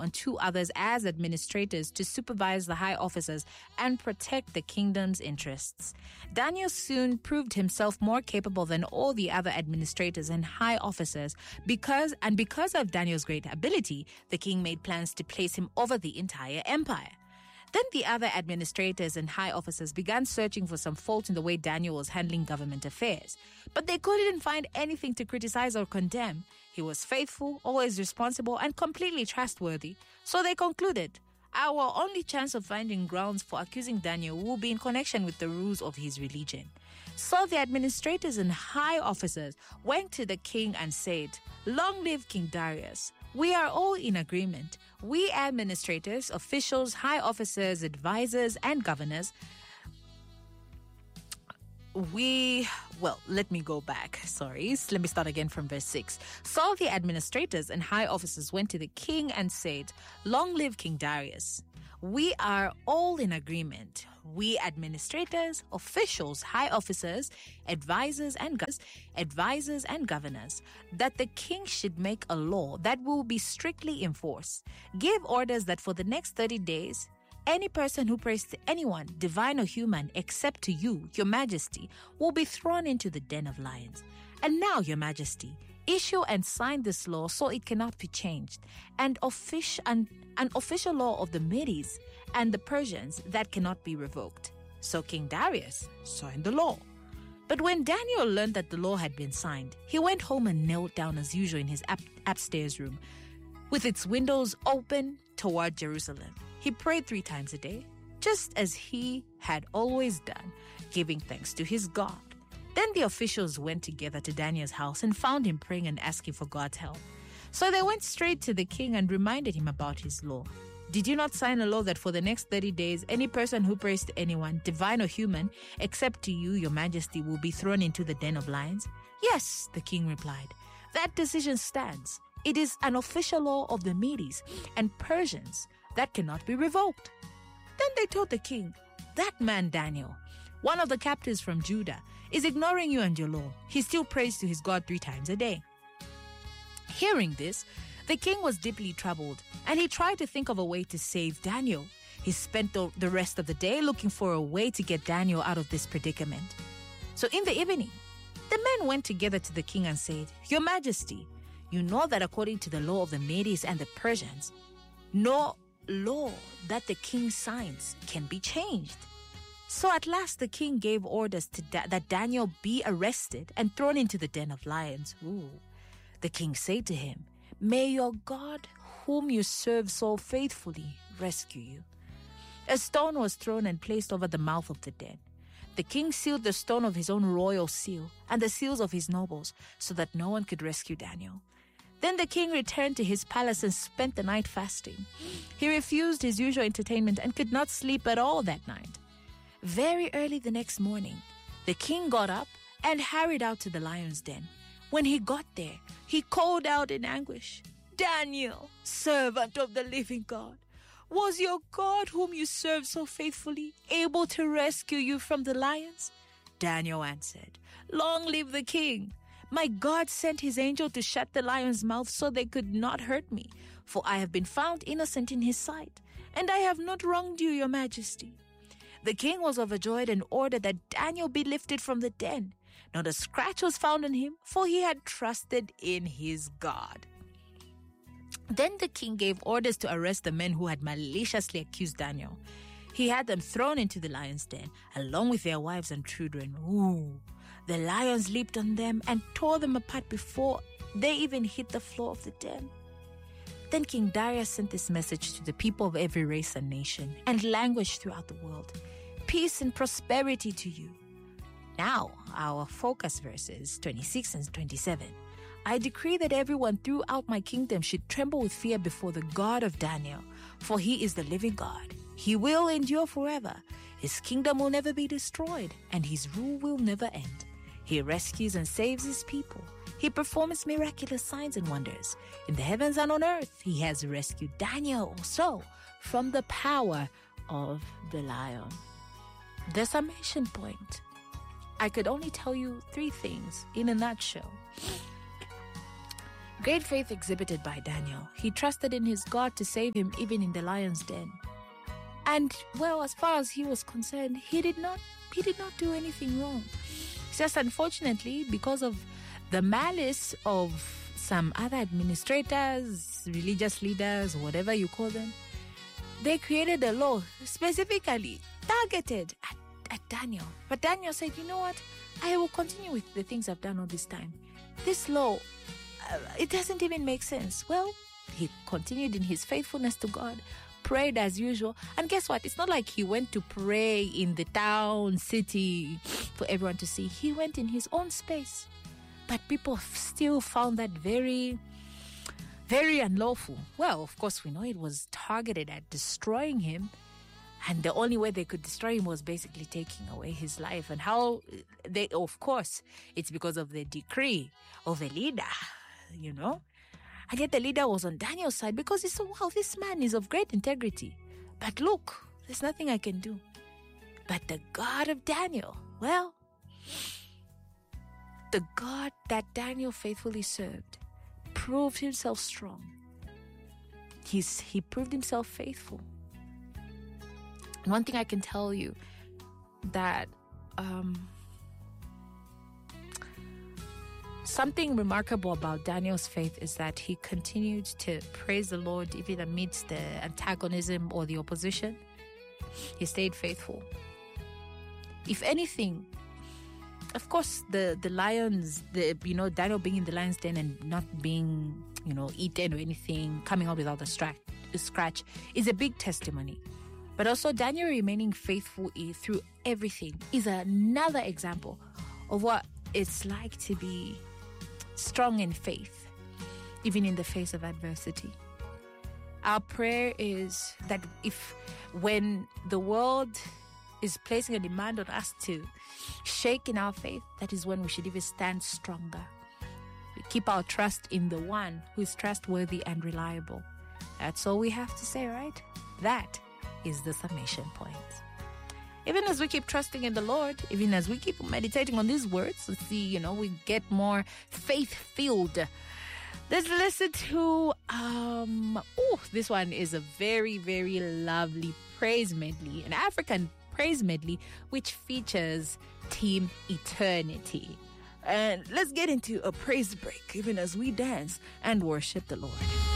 and 2 others as administrators to supervise the high officers and protect the kingdom's interests. Daniel soon proved himself more capable than all the other administrators and high officers because of Daniel's great ability, the king made plans to place him over the entire empire. Then the other administrators and high officers began searching for some fault in the way Daniel was handling government affairs. But they couldn't find anything to criticize or condemn. He was faithful, always responsible, and completely trustworthy. So they concluded, our only chance of finding grounds for accusing Daniel will be in connection with the rules of his religion. So the administrators and high officers went to the king and said, "Long live King Darius. We are all in agreement. We administrators, officials, high officers, advisors, and governors, let me go back. Let me start again from verse 6. So the administrators and high officers went to the king and said, "Long live King Darius. We are all in agreement. We administrators, officials, high officers, advisors, and governors, that the king should make a law that will be strictly enforced. Give orders that for the next 30 days, any person who prays to anyone, divine or human, except to you, your majesty, will be thrown into the den of lions. And now, your majesty, issue and sign this law so it cannot be changed, and an official law of the Medes and the Persians that cannot be revoked." So King Darius signed the law. But when Daniel learned that the law had been signed, he went home and knelt down as usual in his upstairs room, with its windows open toward Jerusalem. He prayed 3 times a day, just as he had always done, giving thanks to his God. Then the officials went together to Daniel's house and found him praying and asking for God's help. So they went straight to the king and reminded him about his law. "Did you not sign a law that for the next 30 days, any person who prays to anyone, divine or human, except to you, your majesty, will be thrown into the den of lions?" "Yes," the king replied. "That decision stands. It is an official law of the Medes and Persians that cannot be revoked." Then they told the king, "That man Daniel, one of the captives from Judah, is ignoring you and your law. He still prays to his God 3 times a day." Hearing this, the king was deeply troubled, and he tried to think of a way to save Daniel. He spent the rest of the day looking for a way to get Daniel out of this predicament. So in the evening, the men went together to the king and said, "Your majesty, you know that according to the law of the Medes and the Persians, no law that the king signs can be changed." So at last the king gave orders that Daniel be arrested and thrown into the den of lions. The king said to him, "May your God, whom you serve so faithfully, rescue you." A stone was thrown and placed over the mouth of the den. The king sealed the stone of his own royal seal and the seals of his nobles so that no one could rescue Daniel. Then the king returned to his palace and spent the night fasting. He refused his usual entertainment and could not sleep at all that night. Very early the next morning, the king got up and hurried out to the lion's den. When he got there, he called out in anguish, "Daniel, servant of the living God, was your God whom you served so faithfully able to rescue you from the lions?" Daniel answered, "Long live the king. My God sent his angel to shut the lion's mouth so they could not hurt me, for I have been found innocent in his sight, and I have not wronged you, your majesty." The king was overjoyed and ordered that Daniel be lifted from the den. Not a scratch was found on him, for he had trusted in his God. Then the king gave orders to arrest the men who had maliciously accused Daniel. He had them thrown into the lion's den, along with their wives and children. The lions leaped on them and tore them apart before they even hit the floor of the den. Then King Darius sent this message to the people of every race and nation and language throughout the world: "Peace and prosperity to you." Now, our focus verses 26 and 27. "I decree that everyone throughout my kingdom should tremble with fear before the God of Daniel, for he is the living God. He will endure forever. His kingdom will never be destroyed, and his rule will never end. He rescues and saves his people. He performs miraculous signs and wonders. In the heavens and on earth, he has rescued Daniel also from the power of the lion." The summation point. I could only tell you 3 things in a nutshell. Great faith exhibited by Daniel. He trusted in his God to save him even in the lion's den. And, well, as far as he was concerned, he did not do anything wrong. It's just unfortunately, because of the malice of some other administrators, religious leaders, whatever you call them, they created a law specifically targeted at Daniel. But Daniel said, you know what? I will continue with the things I've done all this time. This law, it doesn't even make sense. Well, he continued in his faithfulness to God, prayed as usual. And guess what? It's not like he went to pray in the town, city, for everyone to see. He went in his own space. But people still found that very, very unlawful. Well, of course, we know it was targeted at destroying him. And the only way they could destroy him was basically taking away his life. And how they, of course, it's because of the decree of the leader, you know. And yet the leader was on Daniel's side because he said, wow, this man is of great integrity. But look, there's nothing I can do. But the God of Daniel, well, the God that Daniel faithfully served proved himself strong. He proved himself faithful. And one thing I can tell you that something remarkable about Daniel's faith is that he continued to praise the Lord even amidst the antagonism or the opposition. He stayed faithful. If anything, of course, the lions, Daniel being in the lion's den and not being, eaten or anything, coming out without a scratch is a big testimony. But also Daniel remaining faithful through everything is another example of what it's like to be strong in faith, even in the face of adversity. Our prayer is that when the world is placing a demand on us to shake in our faith, that is when we should even stand stronger. We keep our trust in the one who is trustworthy and reliable. That's all we have to say, right? That is the summation point. Even as we keep trusting in the Lord, even as we keep meditating on these words, let's see, we get more faith-filled. Let's listen to, this one is a very, very lovely praise medley, an African praise medley, which features Team Eternity. And let's get into a praise break, even as we dance and worship the Lord.